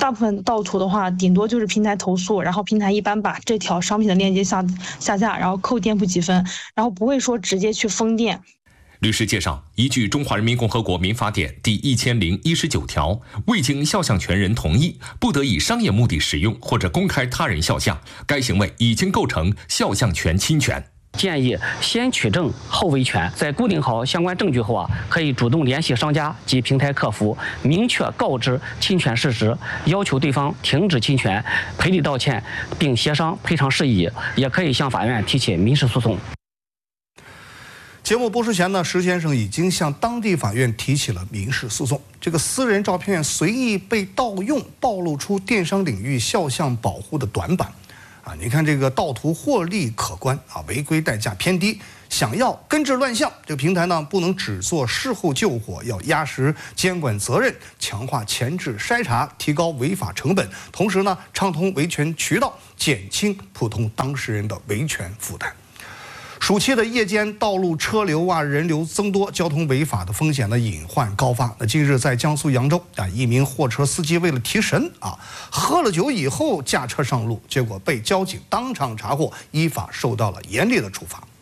S24: 大部分盗图的话，顶多就是平台投诉，然后平台一般把这条商品的链接下架，然后扣店铺积分，然后不会说直接去封店。
S1: 律师介绍，依据《中华人民共和国民法典》第1019条，未经肖像权人同意，不得以商业目的使用或者公开他人肖像，该行为已经构成肖像权侵权。
S2: 建议先取证后维权，在固定好相关证据后可以主动联系商家及平台客服，明确告知侵权事实，要求对方停止侵权、赔礼道歉，并协商赔偿事宜，也可以向法院提起民事诉讼。
S3: 节目播出前呢，石先生已经向当地法院提起了民事诉讼。这个私人照片随意被盗用，暴露出电商领域肖像保护的短板。你看这个盗图获利可观违规代价偏低。想要根治乱象，这个平台呢不能只做事后救火，要压实监管责任，强化前置筛查，提高违法成本，同时呢畅通维权渠道，减轻普通当事人的维权负担。暑期的夜间道路车流人流增多，交通违法的风险呢隐患高发。近日在江苏扬州一名货车司机为了提神喝了酒以后驾车上路，结果被交警当场查获，依法受到了严厉的处罚。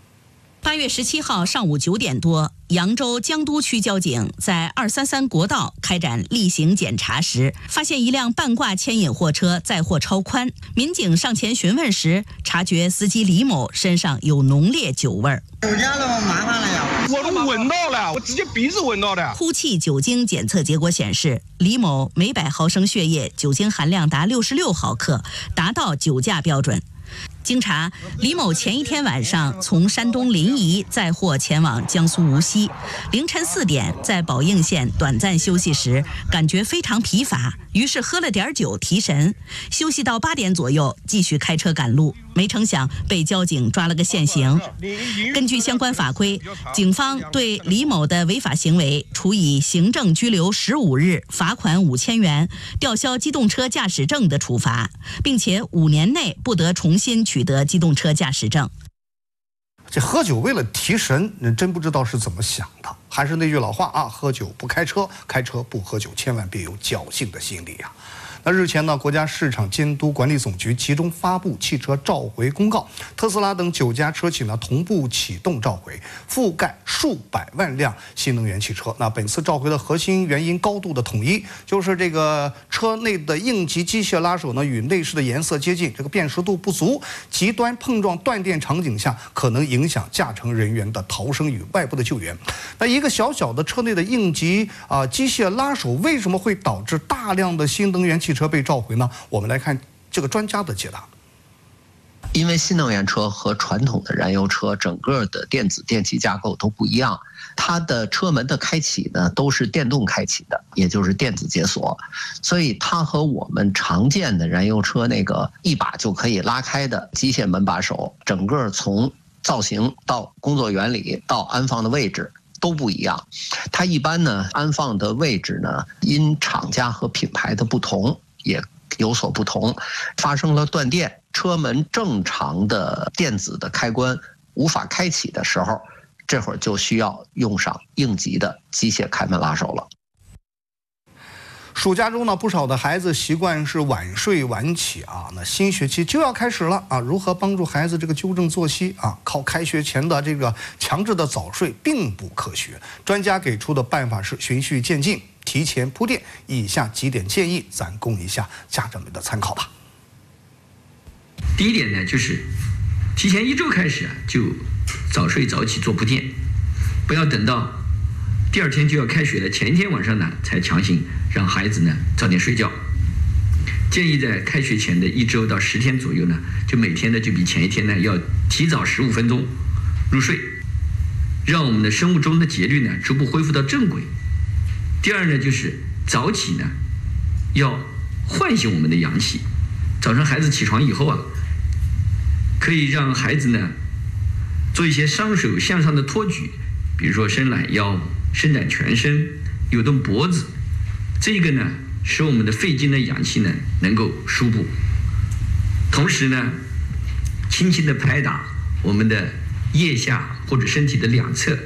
S5: 8月17号上午9点多，扬州江都区交警在233国道开展例行检查时，发现一辆半挂牵引货车载货超宽。民警上前询问时，察觉司机李某身上有浓烈酒味儿。
S6: 酒驾了吗？麻烦了呀！我都闻到了，我直接鼻子闻到的。
S5: 呼气酒精检测结果显示，李某每100毫升血液酒精含量达66毫克，达到酒驾标准。经查，李某前一天晚上从山东临沂载货前往江苏无锡，凌晨4点在宝应县短暂休息时，感觉非常疲乏，于是喝了点酒提神。休息到8点左右，继续开车赶路，没成想被交警抓了个现行。根据相关法规，警方对李某的违法行为处以行政拘留15日、罚款5000元、吊销机动车驾驶证的处罚，并且5年内不得重新取得机动车驾驶证。
S3: 这喝酒为了提神，真不知道是怎么想的。还是那句老话喝酒不开车，开车不喝酒，千万别有侥幸的心理那日前呢，国家市场监督管理总局集中发布汽车召回公告，特斯拉等9家车企呢同步启动召回，覆盖数百万辆新能源汽车。那本次召回的核心原因高度的统一，就是这个车内的应急机械拉手呢与内饰的颜色接近，这个辨识度不足，极端碰撞断电场景下可能影响驾乘人员的逃生与外部的救援。那一个小小的车内的应急机械拉手为什么会导致大量的新能源汽车被召回呢？我们来看这个专家的解答。
S7: 因为新能源车和传统的燃油车整个的电子电气架构都不一样，它的车门的开启呢都是电动开启的，也就是电子解锁，所以它和我们常见的燃油车那个一把就可以拉开的机械门把手，整个从造型到工作原理到安放的位置都不一样。它一般呢安放的位置呢因厂家和品牌的不同也有所不同，发生了断电，车门正常的电子的开关无法开启的时候，这会儿就需要用上应急的机械开门拉手了。
S3: 暑假中呢，不少的孩子习惯是晚睡晚起那新学期就要开始了如何帮助孩子这个纠正作息靠开学前的这个强制的早睡并不科学。专家给出的办法是循序渐进，提前铺垫。以下几点建议，咱供一下家长们的参考吧。
S25: 第一点呢，就是提前1周开始就早睡早起做铺垫，不要等到第2天就要开学了，前一天晚上呢才强行让孩子呢早点睡觉。建议在开学前的1周到10天左右呢，就每天呢就比前一天呢要提早15分钟入睡，让我们的生物钟的节律呢逐步恢复到正轨。第二呢，就是早起呢要唤醒我们的阳气。早上孩子起床以后可以让孩子呢做一些双手向上的托举，比如说伸懒腰、伸展全身、扭动脖子，这个呢使我们的肺经的氧气呢能够输布。同时呢，轻轻的拍打我们的腋下或者身体的2侧，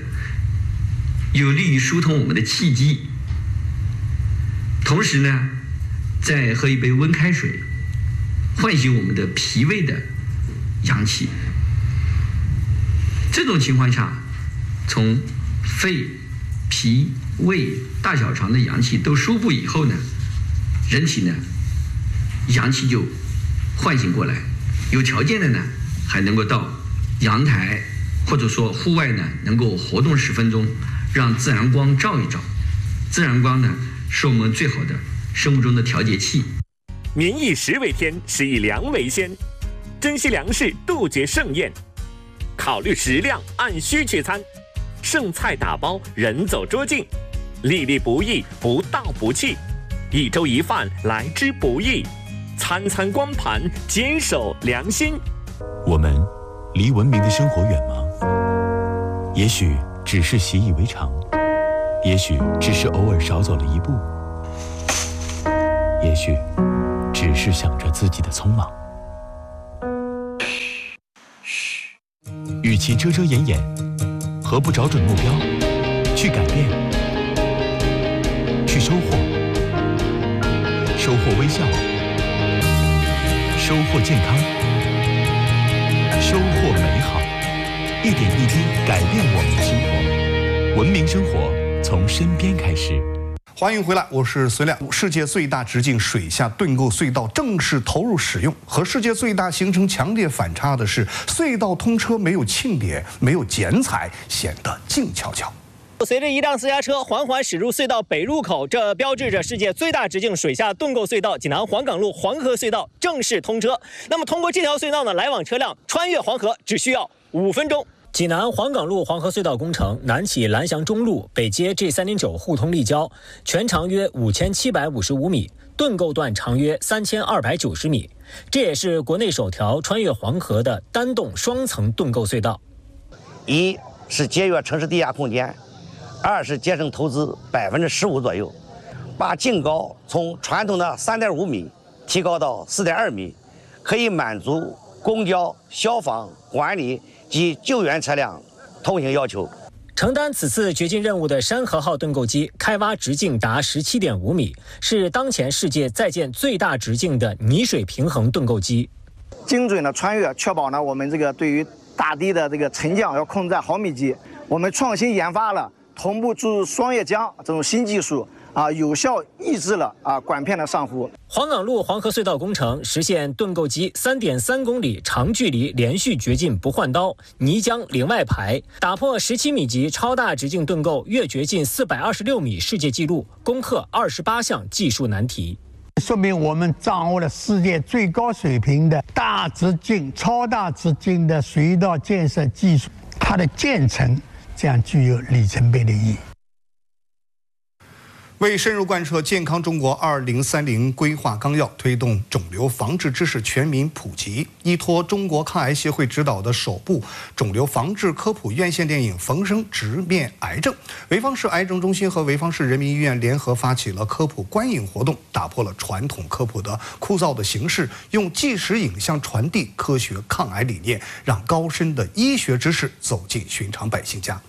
S25: 有利于疏通我们的气机。同时呢， 再喝一杯温开水，唤醒我们的脾胃的阳气。这种情况下，从肺、脾、胃、大小肠的阳气都收复以后呢，人体呢阳气就唤醒过来，有条件的呢还能够到阳台或者说户外呢能够活动10分钟，让自然光照一照。自然光呢是我们最好的生物钟的调节器。
S4: 民以食为天，食以粮为先，珍惜粮食，杜绝盛宴，考虑食量，按需取餐，剩菜打包，人走桌进，粒粒不易，不到不弃，一粥一饭来之不易，餐餐光盘，坚守良心。
S8: 我们离文明的生活远吗？也许只是习以为常，也许只是偶尔少走了一步，也许只是想着自己的匆忙。与其遮遮掩掩，何不找准目标，去改变，去收获，收获微笑，收获健康，收获美好，一点一滴改变我们的生活。文明生活从身边开始。
S3: 欢迎回来，我是孙亮。世界最大直径水下盾构隧道正式投入使用，和世界最大形成强烈反差的是，隧道通车没有庆典，没有剪彩，显得静悄悄。
S10: 随着一辆私家车缓缓驶入隧道北入口，这标志着世界最大直径水下盾构隧道济南黄岗路黄河隧道正式通车。那么通过这条隧道呢，来往车辆穿越黄河只需要5分钟。
S20: 济南黄岗路黄河隧道工程南起蓝翔中路，北接 G309 互通立交，全长约5755米，盾构段长约3290米。这也是国内首条穿越黄河的单洞双层盾构隧道。
S14: 一是节约城市地下空间，二是节省投资15%左右，把净高从传统的3.5米提高到4.2米，可以满足公交、消防、管理及救援车辆通行要求。
S20: 承担此次掘进任务的山河号盾构机开挖直径达17.5米，是当前世界在建最大直径的泥水平衡盾构机。
S15: 精准的穿越，确保呢我们这个对于大地的这个沉降要控制在毫米级。我们创新研发了同步注入双叶浆这种新技术。有效抑制了管片的上浮。
S20: 黄岗路黄河隧道工程实现盾构机3.3公里长距离连续掘进不换刀，泥浆零外排，打破17米级超大直径盾构月掘进426米世界纪录，攻克28项技术难题。
S26: 说明我们掌握了世界最高水平的大直径、超大直径的隧道建设技术，它的建成这样具有里程碑的意义。
S3: 为深入贯彻健康中国2030规划纲要，推动肿瘤防治知识全民普及，依托中国抗癌协会指导的首部肿瘤防治科普院线电影《冯生直面癌症》，潍坊市癌症中心和潍坊市人民医院联合发起了科普观影活动，打破了传统科普的枯燥的形式，用纪实影像传递科学抗癌理念，让高深的医学知识走进寻常百姓家。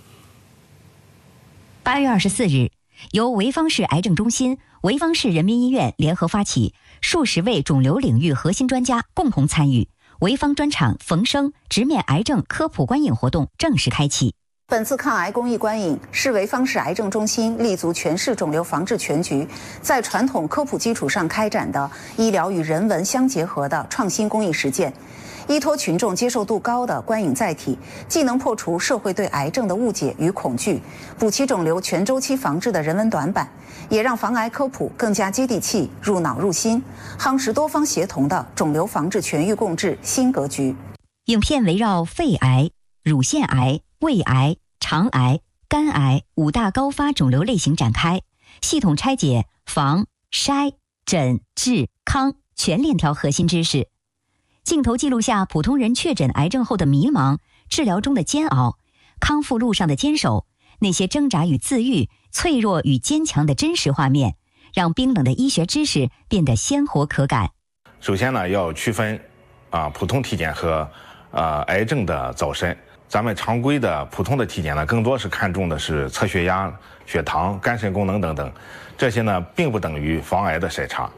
S27: 8月24日。由潍坊市癌症中心、潍坊市人民医院联合发起，数十位肿瘤领域核心专家共同参与，潍坊专场冯生直面癌症科普观影活动正式开启。
S28: 本次抗癌公益观影是潍坊市癌症中心立足全市肿瘤防治全局，在传统科普基础上开展的医疗与人文相结合的创新公益实践。依托群众接受度高的观影载体，既能破除社会对癌症的误解与恐惧，补齐肿瘤全周期防治的人文短板，也让防癌科普更加接地气、入脑入心，夯实多方协同的肿瘤防治全域共治新格局。
S27: 影片围绕肺癌、乳腺癌、胃癌、肠癌、肝癌5大高发肿瘤类型展开，系统拆解防、筛、诊、治、康全链条核心知识。镜头记录下普通人确诊癌症后的迷茫、治疗中的煎熬、康复路上的坚守，那些挣扎与自愈、脆弱与坚强的真实画面，让冰冷的医学知识变得鲜活可感。
S29: 首先呢，要区分普通体检和癌症的早筛。咱们常规的普通的体检呢，更多是看重的是测血压、血糖、肝肾功能等等，这些呢并不等于防癌的筛查。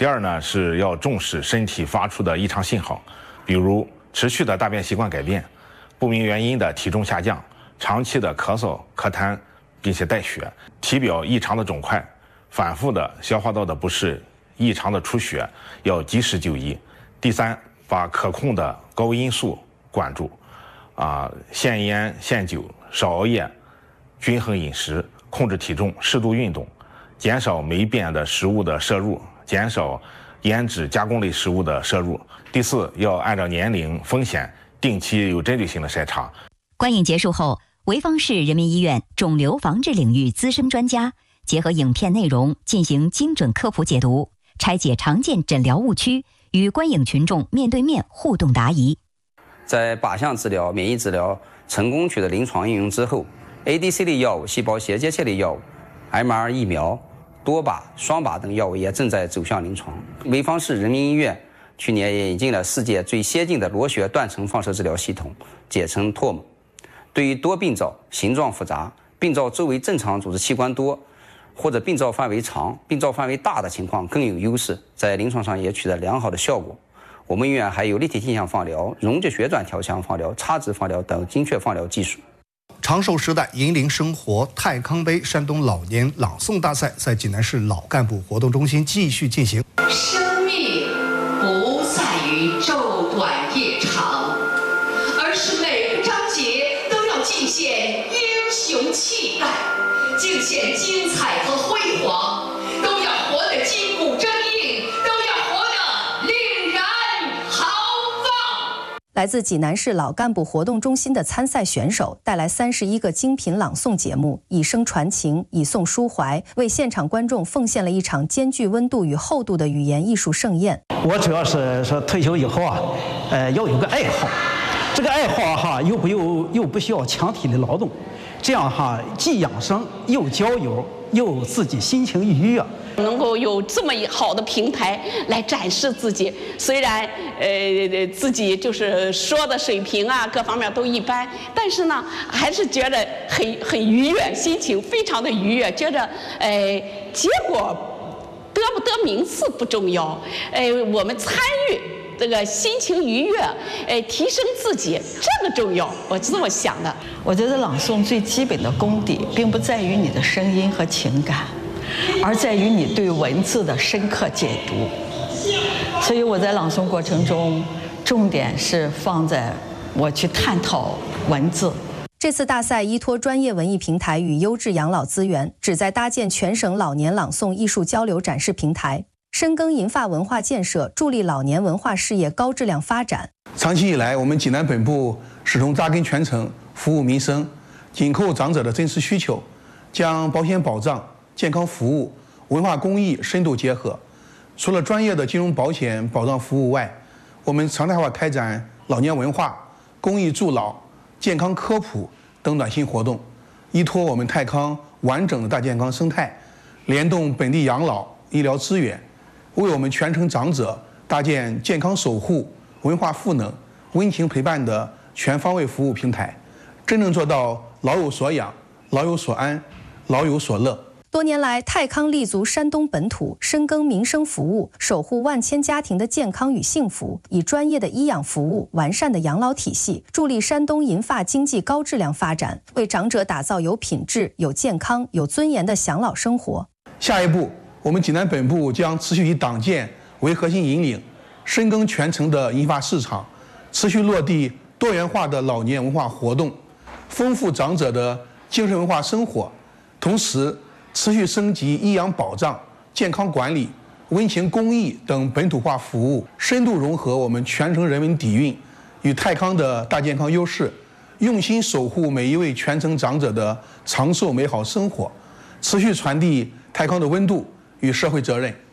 S29: 第二呢，是要重视身体发出的异常信号，比如持续的大便习惯改变、不明原因的体重下降、长期的咳嗽、咳痰，并且带血、体表异常的肿块、反复的消化道的不适、异常的出血，要及时就医。第三，把可控的高危因素管住，限烟限酒，少熬夜，均衡饮食，控制体重，适度运动，减少霉变的食物的摄入，减少腌制加工类食物的摄入。第四，要按照年龄风险定期有针对性的筛查。
S27: 观影结束后，潍坊市人民医院肿瘤防治领域资深专家结合影片内容进行精准科普解读，拆解常见诊疗误区，与观影群众面对面互动答疑。
S9: 在靶向治疗、免疫治疗成功取得临床应用之后， ADC 类药物、细胞斜接切类药物、mRNA 疫苗、多靶、双靶等药物也正在走向临床。潍坊市人民医院去年也引进了世界最先进的螺旋断层放射治疗系统，简称 TORM。对于多病灶、形状复杂、病灶周围正常组织器官多，或者病灶范围长、病灶范围大的情况更有优势，在临床上也取得良好的效果。我们医院还有立体镜像放疗、溶解血转调腔放疗、插植放疗等精确放疗技术。
S3: 长寿时代引领生活泰康杯山东老年朗诵大赛在济南市老干部活动中心继续进行。
S11: 生命不在于昼短夜长，而是每个章节都要尽显英雄气概，尽显精彩和辉煌，都要活得筋骨铮硬，都要活得令人豪放。
S28: 来自济南市老干部活动中心的参赛选手带来31个精品朗诵节目，以声传情，以诵抒怀，为现场观众奉献了一场兼具温度与厚度的语言艺术盛宴。
S13: 我主要是说退休以后要有个爱好，这个爱好又不需要强体力劳动，这样既养生又交友又自己心情愉悦。
S16: 能够有这么好的平台来展示自己，虽然自己就是说的水平各方面都一般，但是呢还是觉得很愉悦，心情非常的愉悦，觉得结果得不得名次不重要，我们参与这个心情愉悦，提升自己这个重要，我是这么想的。
S17: 我觉得朗诵最基本的功底，并不在于你的声音和情感，而在于你对文字的深刻解读。所以我在朗诵过程中，重点是放在我去探讨文字。
S28: 这次大赛依托专业文艺平台与优质养老资源，旨在搭建全省老年朗诵艺术交流展示平台，深耕银发文化建设，助力老年文化事业高质量发展。
S18: 长期以来，我们济南本部始终扎根全城，服务民生，紧扣长者的真实需求，将保险保障、健康服务、文化公益深度结合。除了专业的金融保险保障服务外，我们常态化开展老年文化、公益助老、健康科普等暖心活动，依托我们泰康完整的大健康生态，联动本地养老医疗资源，为我们全城长者搭建健康守护、文化赋能、温情陪伴的全方位服务平台，真正做到老有所养、老有所安、老有所乐。
S28: 多年来，泰康立足山东本土，深耕民生服务，守护万千家庭的健康与幸福，以专业的医养服务、完善的养老体系，助力山东银发经济高质量发展，为长者打造有品质、有健康、有尊严的享老生活。
S18: 下一步，我们济南本部将持续以党建为核心引领，深耕全城的银发市场，持续落地多元化的老年文化活动，丰富长者的精神文化生活，同时持续升级医养保障、健康管理、温情公益等本土化服务，深度融合我们全城人文底蕴与泰康的大健康优势，用心守护每一位全城长者的长寿美好生活，持续传递泰康的温度与社会责任。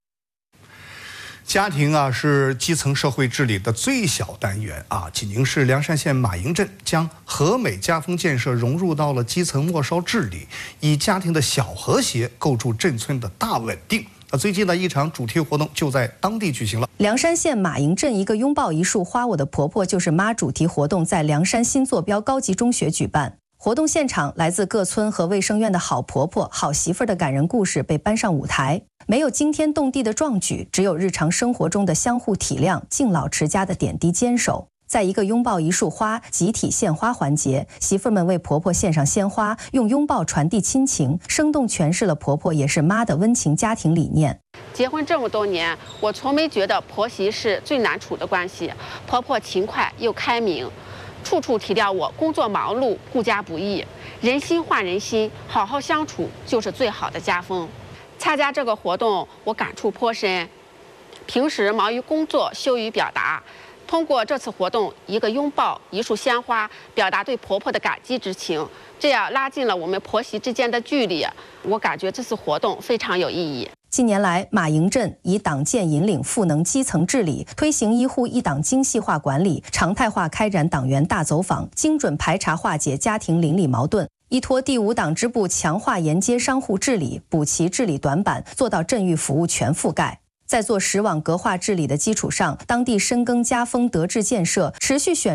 S3: 家庭是基层社会治理的最小单元济宁市凉山县马营镇将和美家风建设融入到了基层末梢治理，以家庭的小和谐构筑镇村的大稳定。最近一场主题活动就在当地举行了。凉山县马营镇一个拥抱一束花我的婆婆就是妈主题活动在凉山新坐标高级中学举办。活动现场，来自各村和卫生院的好婆婆、好媳妇儿的感人故事被搬上舞台。
S1: 没有惊天动地的壮举，只有日常生活中的相互体谅、敬老持家的点滴坚守。在一个拥抱一束花集体献花环节，媳妇们为婆婆献上鲜花，用拥抱传递亲情，生动诠释了婆婆也是妈的温情家庭理念。
S16: 结婚这么多年，我从没觉得婆媳是最难处的关系。婆婆勤快又开明，处处体谅我工作忙碌、顾家不易。人心换人心，好好相处就是最好的家风。参加这个活动，我感触颇深。平时忙于工作，羞于表达。通过这次活动，一个拥抱，一束鲜花，表达对婆婆的感激之情，这样拉近了我们婆媳之间的距离。我感觉这次活动非常有意义。
S1: 近年来，马营镇以党建引领赋能基层治理，推行一户一党精细化管理，常态化开展党员大走访，精准排查化解家庭邻里矛盾。依托第5党支部强化沿街商户治理，补齐治理短板，做到镇域服务全覆盖。在做10网格化治理的基础上，当地深耕家风德治建设，持续选